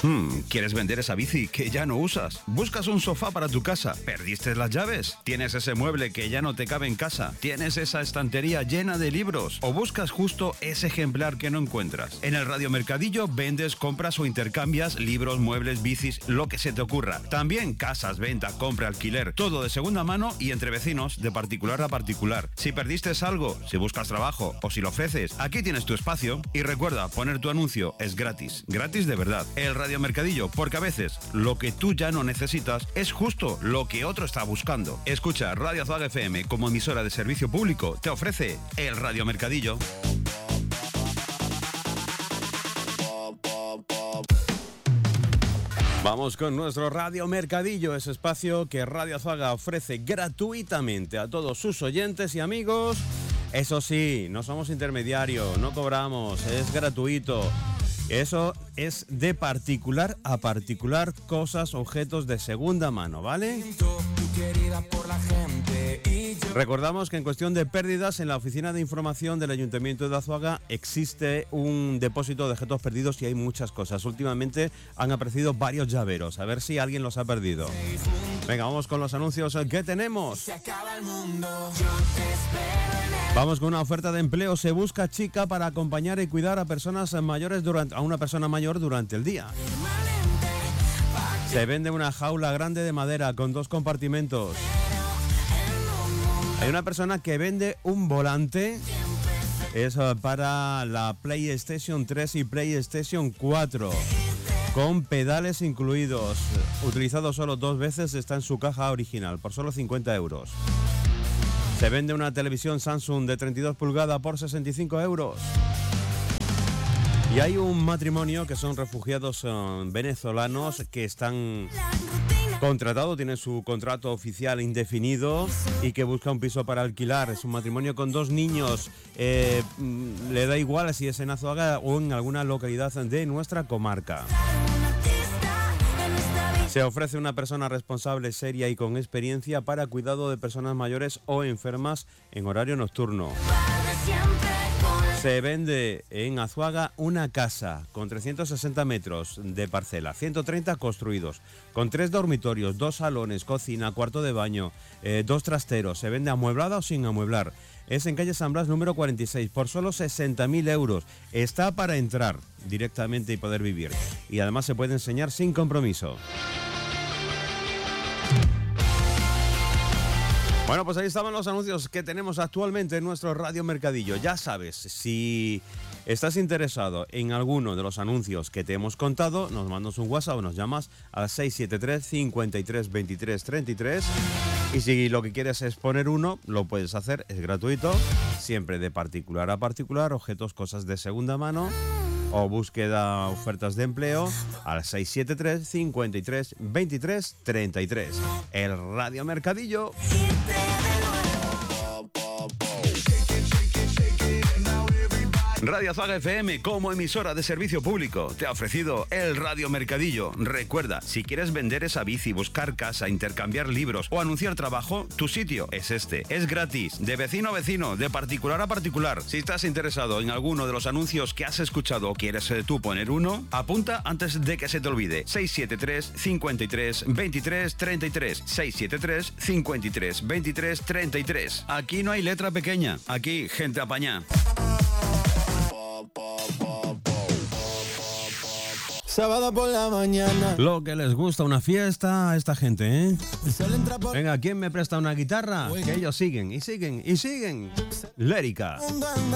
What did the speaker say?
¿Quieres vender esa bici que ya no usas? ¿Buscas un sofá para tu casa? ¿Perdiste las llaves? ¿Tienes ese mueble que ya no te cabe en casa? ¿Tienes esa estantería llena de libros? ¿O buscas justo ese ejemplar que no encuentras? En el Radio Mercadillo vendes, compras o intercambias libros, muebles, bicis, lo que se te ocurra. También casas, venta, compra, alquiler, todo de segunda mano y entre vecinos, de particular a particular. Si perdiste algo, si buscas trabajo o si lo ofreces, aquí tienes tu espacio. Y recuerda, poner tu anuncio es gratis. Gratis de verdad. El Radio Mercadillo, porque a veces lo que tú ya no necesitas es justo lo que otro está buscando. Escucha, Radio Azuaga FM como emisora de servicio público te ofrece el Radio Mercadillo. Vamos con nuestro Radio Mercadillo, ese espacio que Radio Azuaga ofrece gratuitamente a todos sus oyentes y amigos. Eso sí, no somos intermediarios, no cobramos, es gratuito. Eso es de particular a particular, cosas, objetos de segunda mano, ¿vale? Recordamos que en cuestión de pérdidas, en la oficina de información del Ayuntamiento de Azuaga existe un depósito de objetos perdidos y hay muchas cosas. Últimamente han aparecido varios llaveros, a ver si alguien los ha perdido. Venga, vamos con los anuncios que tenemos. Vamos con una oferta de empleo. Se busca chica para acompañar y cuidar a personas mayores a una persona mayor durante el día. Se vende una jaula grande de madera con 2 compartimentos. Hay una persona que vende un volante. Es para la PlayStation 3 y PlayStation 4. Con pedales incluidos. Utilizado solo 2 veces, está en su caja original por solo 50 euros. Se vende una televisión Samsung de 32 pulgadas por 65 euros. Y hay un matrimonio que son refugiados venezolanos que están contratados, tienen su contrato oficial indefinido y que busca un piso para alquilar. Es un matrimonio con 2 niños. Le da igual si es en Azuaga o en alguna localidad de nuestra comarca. Se ofrece una persona responsable, seria y con experiencia para cuidado de personas mayores o enfermas en horario nocturno. Se vende en Azuaga una casa con 360 metros de parcela, 130 construidos, con 3 dormitorios, 2 salones, cocina, cuarto de baño, 2 trasteros. Se vende amueblada o sin amueblar. Es en calle San Blas número 46 por solo 60.000 euros. Está para entrar directamente y poder vivir. Y además se puede enseñar sin compromiso. Bueno, pues ahí estaban los anuncios que tenemos actualmente en nuestro Radio Mercadillo. Ya sabes, si estás interesado en alguno de los anuncios que te hemos contado, nos mandas un WhatsApp o nos llamas al 673 53 23 33. Y si lo que quieres es poner uno, lo puedes hacer, es gratuito, siempre de particular a particular, objetos, cosas de segunda mano o búsqueda ofertas de empleo al 673 53 23 33. El Radio Mercadillo. Radio Azuaga FM, como emisora de servicio público, te ha ofrecido el Radio Mercadillo. Recuerda, si quieres vender esa bici, buscar casa, intercambiar libros o anunciar trabajo, tu sitio es este. Es gratis, de vecino a vecino, de particular a particular. Si estás interesado en alguno de los anuncios que has escuchado o quieres tú poner uno, apunta antes de que se te olvide. 673 53 23 33. 673 53 23 33. Aquí no hay letra pequeña, aquí gente apañá. Sábado por la mañana. Lo que les gusta una fiesta a esta gente, ¿eh? Venga, ¿quién me presta una guitarra? Que ellos siguen y siguen y siguen. Lérica.